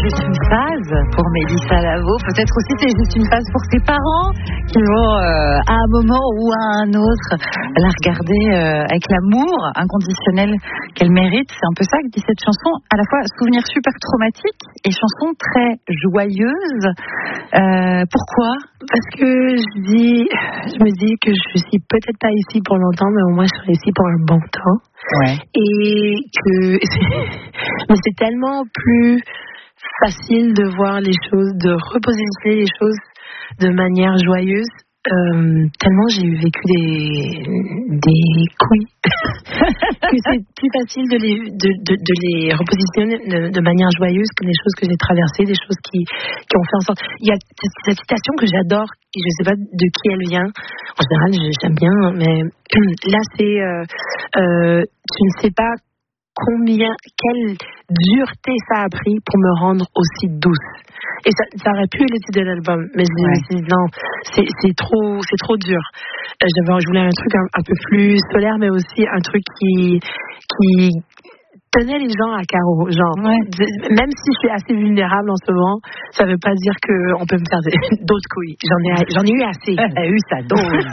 juste une phase pour Mélissa Lavo. Peut-être aussi c'est juste une phase pour ses parents qui vont à un moment ou à un autre la regarder avec l'amour inconditionnel qu'elle mérite. C'est un peu ça que dit cette chanson. À la fois souvenir super traumatique et chanson très joyeuse. Pourquoi ? Parce que je me dis que je suis peut-être pas ici pour longtemps, mais au moins je serai ici pour un bon temps. Ouais. Et que mais c'est tellement plus facile de voir les choses, de repositionner les choses de manière joyeuse. Tellement j'ai vécu des couilles que c'est plus facile de les repositionner de manière joyeuse que les choses que j'ai traversées, des choses qui ont fait en sorte. Il y a cette citation que j'adore et je sais pas de qui elle vient. En général, j'aime bien, mais là c'est tu ne sais pas quelle dureté ça a pris pour me rendre aussi douce. Et ça aurait pu être le titre de l'album, mais je me suis dit non, c'est trop dur. Je voulais un truc un peu plus solaire, mais aussi un truc qui tenait les gens à carreau. Genre, même si je suis assez vulnérable en ce moment, ça veut pas dire qu'on peut me faire d'autres couilles. J'en ai eu assez. Elle a eu sa dose.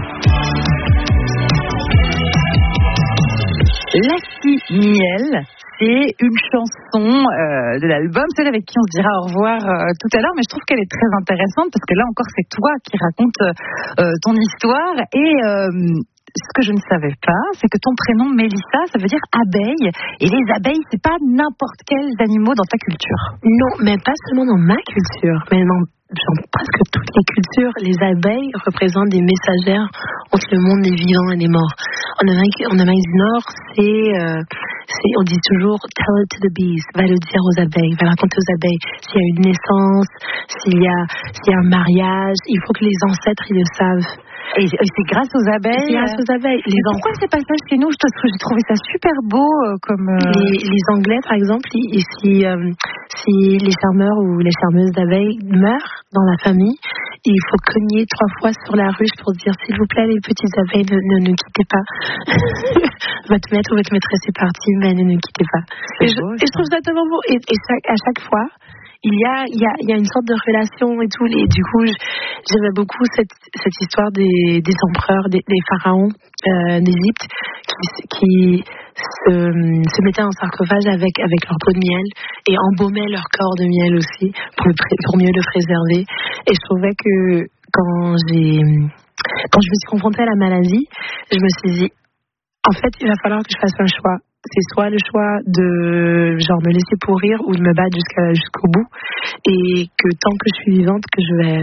Lassie Miel, c'est une chanson de l'album, celle avec qui on se dira au revoir tout à l'heure, mais je trouve qu'elle est très intéressante parce que là encore c'est toi qui racontes ton histoire et ce que je ne savais pas, c'est que ton prénom Mélissa, ça veut dire abeille, et les abeilles c'est pas n'importe quels animaux dans ta culture. Non, mais pas seulement dans ma culture, mais dans presque toutes les cultures, les abeilles représentent des messagères entre le monde des vivants et des morts. En Amérique du Nord, on dit toujours tell it to the bees, va le dire aux abeilles, va le raconter aux abeilles. S'il y a une naissance, s'il y a un mariage, il faut que les ancêtres ils le savent. Et c'est grâce aux abeilles. C'est grâce aux abeilles. Pourquoi c'est pas ça chez nous ? J'ai trouvé ça super beau comme. Les Anglais, par exemple, si les charmeurs ou les charmeuses d'abeilles meurent dans la famille, il faut cogner 3 fois sur la ruche pour dire s'il vous plaît les petites abeilles ne quittez pas. Votre maître ou votre maîtresse est partie, mais ne quittez pas. Et je trouve ça tellement beau. Et à chaque fois, il y a une sorte de relation et tout. Et du coup, j'aimais beaucoup cette histoire des empereurs, des pharaons d'Égypte qui se mettaient en sarcophage avec leur peau de miel et embaumaient leur corps de miel aussi pour mieux le préserver. Et je trouvais que quand je me suis confrontée à la maladie, je me suis dit en fait, il va falloir que je fasse un choix. C'est soit le choix de me laisser pourrir ou de me battre jusqu'au bout, et que tant que je suis vivante, que je vais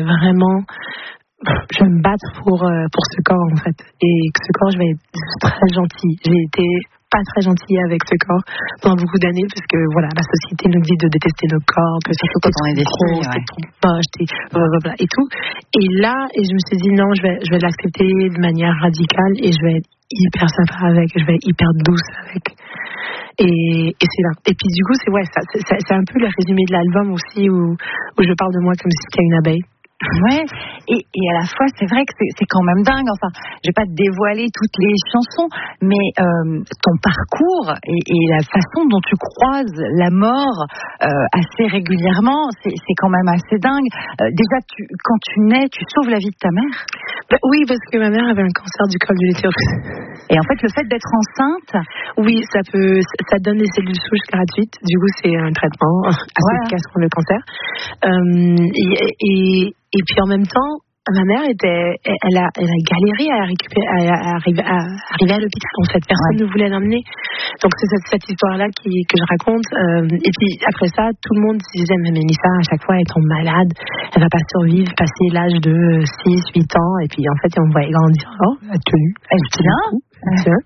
me battre pour ce corps en fait, et que ce corps je vais être très gentille. J'ai été pas très gentille avec ce corps pendant beaucoup d'années parce que voilà, la société nous dit de détester nos corps, que surtout quand on est des filles, c'est trop moche, blablabla et tout. Et là, je me suis dit non, je vais l'accepter de manière radicale et je vais être hyper sympa avec, je vais être hyper douce avec. Et c'est là. Et puis du coup, c'est un peu le résumé de l'album aussi où je parle de moi comme si c'était une abeille. Ouais, et à la fois c'est vrai que c'est quand même dingue. Enfin, je vais pas te dévoiler toutes les chansons, mais ton parcours et la façon dont tu croises la mort assez régulièrement, c'est quand même assez dingue. Déjà, quand tu nais, tu sauves la vie de ta mère. Oui, parce que ma mère avait un cancer du col de l'utérus. Et en fait, le fait d'être enceinte, oui, ça donne des cellules souches gratuites. Du coup, c'est un traitement assez efficace contre le cancer. Et puis en même temps, ma mère elle a galéré à arriver à l'hôpital en fait. Personne ne voulait l'emmener. Donc c'est cette histoire-là que je raconte. Et puis après ça, tout le monde disait mais Mélissa, à chaque fois elle tombe malade, elle va pas survivre, passer l'âge de 6-8 ans. Et puis en fait on me voyait grandir. Oh, elle a tenu. Elle tient.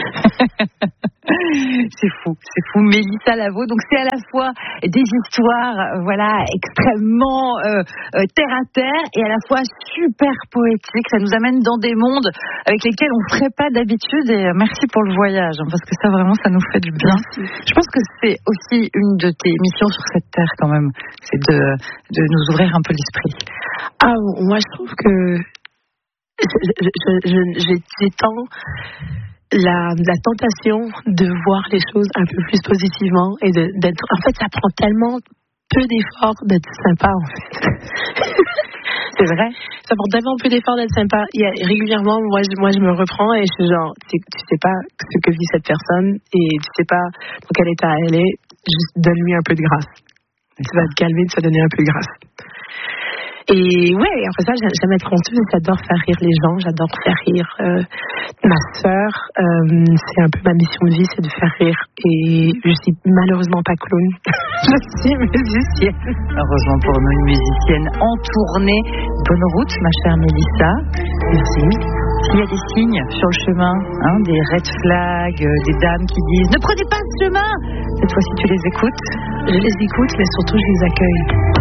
C'est fou. Mélissa Lavo, donc c'est à la fois des histoires, extrêmement terre à terre et à la fois super poétiques. Ça nous amène dans des mondes avec lesquels on ferait pas d'habitude. Et merci pour le voyage, parce que ça vraiment, ça nous fait du bien. Je pense que c'est aussi une de tes missions sur cette terre quand même, c'est de nous ouvrir un peu l'esprit. Ah, moi je trouve que j'ai tant la tentation de voir les choses un peu plus positivement et d'être. En fait, ça prend tellement peu d'efforts d'être sympa, en fait. C'est vrai. Ça prend tellement peu d'efforts d'être sympa. Régulièrement, moi, je me reprends et je suis genre, tu sais pas ce que vit cette personne et tu sais pas dans quel état elle est. Juste donne-lui un peu de grâce. Tu vas te calmer, tu vas donner un peu de grâce. Et ouais, après ça, j'aime être conteuse, j'adore faire rire les gens, j'adore faire rire ma sœur. C'est un peu ma mission de vie, c'est de faire rire. Et je suis malheureusement pas clown, je suis musicienne. Heureusement pour nous, une musicienne en tournée. Bonne route, ma chère Mélissa. Merci. S'il y a des signes sur le chemin, des red flags, des dames qui disent « Ne prenez pas ce chemin !» Cette fois-ci, tu les écoutes? Je les écoute, mais surtout, je les accueille.